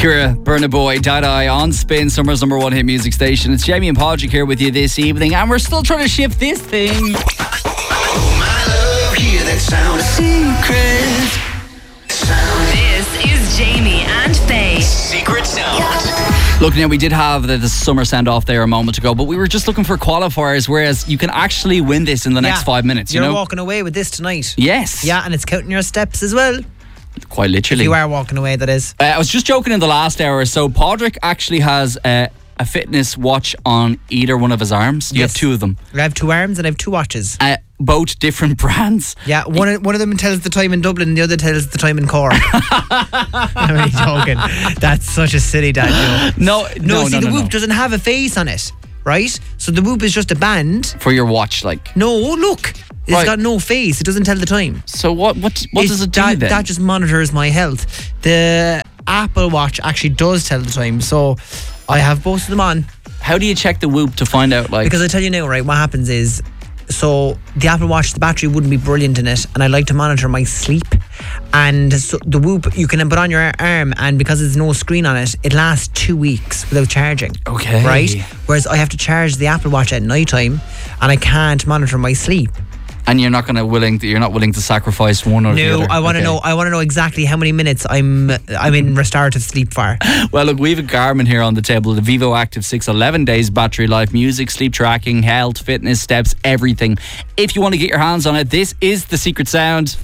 Shakira, Burna Boy, Dada on Spin, Summer's number one hit music station. It's Jamie and Podrick here with you this evening, and we're still trying to shift this thing. Oh, my love, hear that sound. Secret sound. This is Jamie and Faye. Secret sound. Look, now we did have the summer send-off there a moment ago, but we were just looking for qualifiers, whereas you can actually win this in the next 5 minutes. You're you know? walking away with this tonight. Yes. Yeah, and it's counting your steps as well. Quite literally. You are walking away, that is. I was just joking in the last hour. So Podrick actually has a fitness watch on either one of his arms. You have two of them. I have two arms and I have two watches. Both different brands. Yeah, one of them tells the time in Dublin and the other tells the time in Cork. I'm only joking. That's such a silly dad joke. No, the Whoop doesn't have a face on it, right? So the Whoop is just a band. For your watch, like. No, look. It's got no face. It doesn't tell the time. So what does it do then? That just monitors my health. The Apple Watch actually does tell the time. So I have both of them on. How do you check the Whoop to find out, like? Because I tell you now, right, what happens is, so the Apple Watch, the battery wouldn't be brilliant in it, and I like to monitor my sleep. And so the Whoop, you can put on your arm, and because there's no screen on it, it lasts 2 weeks without charging. Okay. Right? Whereas I have to charge the Apple Watch at night time, and I can't monitor my sleep. And you're not willing to sacrifice one or the other. No, I want to know. I want to know exactly how many minutes I'm in restorative sleep for. Well, look, we have a Garmin here on the table. The Vivo Active 6, 11 days battery life, music, sleep tracking, health, fitness, steps, everything. If you want to get your hands on it, this is the secret sound.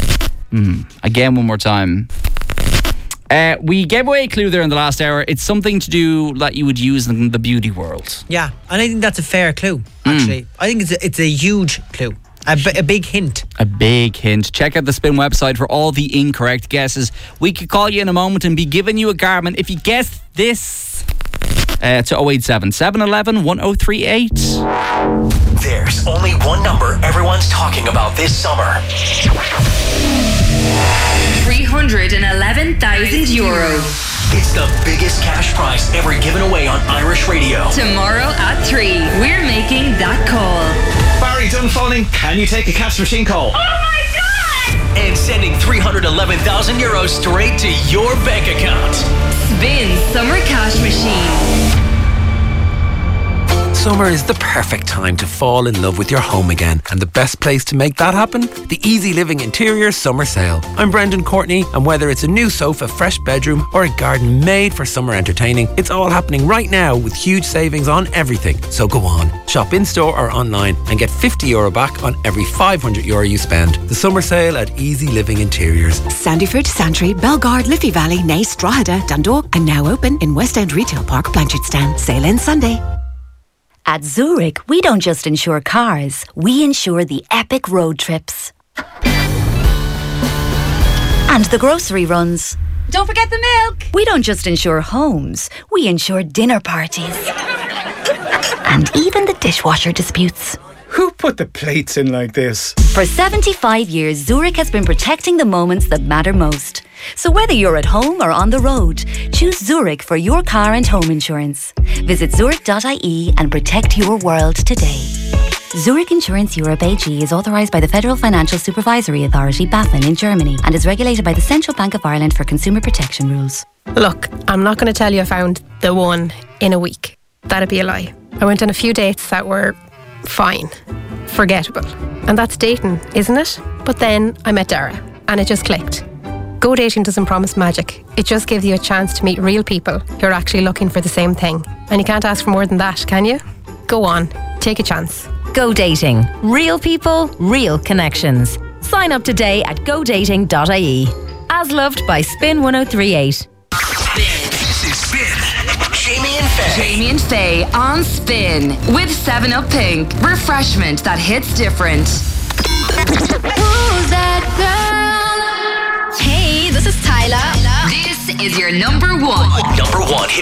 Again, one more time. We gave away a clue there in the last hour. It's something to do that you would use in the beauty world. Yeah, and I think that's a fair clue. Actually, I think it's a huge clue. A big hint. A big hint. Check out the Spin website for all the incorrect guesses. We could call you in a moment and be giving you a Garmin if you guessed this. To 087 711 1038. There's only one number everyone's talking about this summer. 311,000 euro. It's the biggest cash prize ever given away on Irish radio. Tomorrow at 3, we're making that call. Barry Dunphoning, can you take a cash machine call? Oh my God! And sending 311,000 euros straight to your bank account. Spin Summer Cash Machine. Summer is the perfect time to fall in love with your home again, and the best place to make that happen? The Easy Living Interior Summer Sale. I'm Brendan Courtney, and whether it's a new sofa, fresh bedroom, or a garden made for summer entertaining, it's all happening right now with huge savings on everything. So go on, shop in-store or online and get €50 back on every €500 you spend. The Summer Sale at Easy Living Interiors. Sandyford, Santry, Belgard, Liffey Valley, Naas, Drogheda, Dundalk, and now open in West End Retail Park, Blanchardstown. Sale ends Sunday. At Zurich, we don't just insure cars, we insure the epic road trips. And the grocery runs. Don't forget the milk. We don't just insure homes, we insure dinner parties. And even the dishwasher disputes. Who put the plates in like this? For 75 years, Zurich has been protecting the moments that matter most. So whether you're at home or on the road, choose Zurich for your car and home insurance. Visit zurich.ie and protect your world today. Zurich Insurance Europe AG is authorised by the Federal Financial Supervisory Authority, BaFin, in Germany and is regulated by the Central Bank of Ireland for consumer protection rules. Look, I'm not going to tell you I found the one in a week. That'd be a lie. I went on a few dates that were fine, forgettable. And that's dating, isn't it? But then I met Dara and it just clicked. Go Dating doesn't promise magic. It just gives you a chance to meet real people who are actually looking for the same thing. And you can't ask for more than that, can you? Go on, take a chance. Go Dating. Real people, real connections. Sign up today at godating.ie. As loved by Spin 1038. This is Spin. Jamie and Faye. Jamie and Faye on Spin with 7-Up Pink. Refreshment that hits different. Who's that girl? Hey, this is Tyler. This is your number one. Number one.